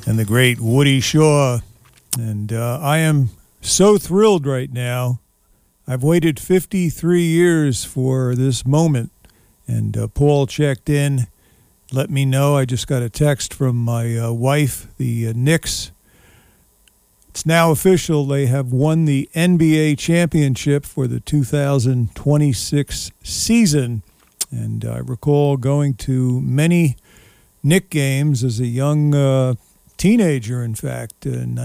and the great Woody Shaw. And I am so thrilled right now. I've waited 53 years for this moment. And Paul checked in, let me know. I just got a text from my wife, the Knicks. It's now official. They have won the NBA championship for the 2026 season. And I recall going to many Knick games as a young teenager, in fact, in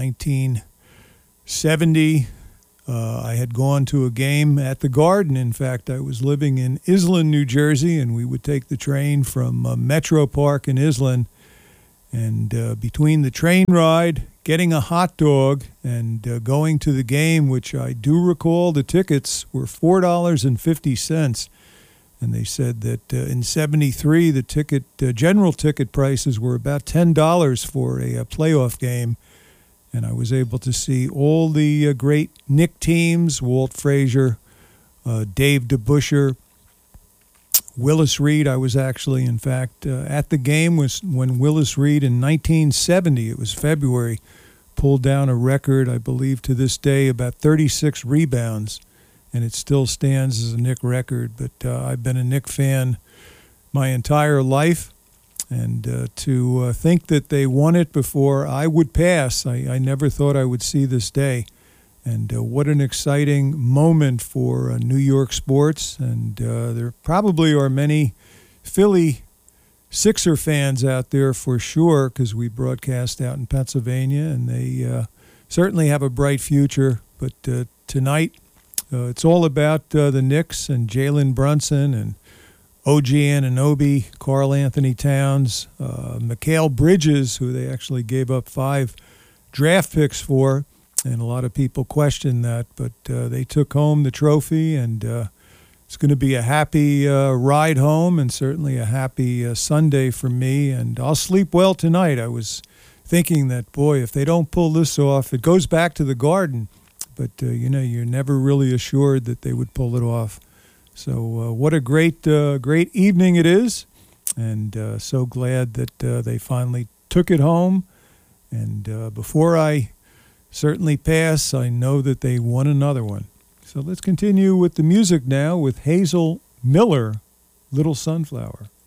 1970. I had gone to a game at the Garden. In fact, I was living in Island, New Jersey, and we would take the train from Metro Park in Island. And between the train ride, getting a hot dog, and going to the game, which I do recall the tickets were $4.50. And they said that in 73, the general ticket prices were about $10 for a playoff game. And I was able to see all the great Knick teams, Walt Frazier, Dave DeBusschere, Willis Reed. I was actually, in fact, at the game when Willis Reed in 1970, it was February, pulled down a record, I believe to this day, about 36 rebounds. And it still stands as a Knick record. But I've been a Knick fan my entire life. And to think that they won it before I would pass, I never thought I would see this day. And what an exciting moment for New York sports. And there probably are many Philly Sixer fans out there for sure, because we broadcast out in Pennsylvania, and they certainly have a bright future. But tonight, it's all about the Knicks and Jalen Brunson and OG Anunoby, Karl Anthony Towns, Mikal Bridges, who they actually gave up 5 draft picks for, and a lot of people question that, but they took home the trophy, and it's going to be a happy ride home, and certainly a happy Sunday for me, and I'll sleep well tonight. I was thinking that, boy, if they don't pull this off, it goes back to the Garden. But, you're never really assured that they would pull it off. So what a great evening it is. And so glad that they finally took it home. And before I certainly pass, I know that they won another one. So let's continue with the music now with Hazel Miller, Little Sunflower.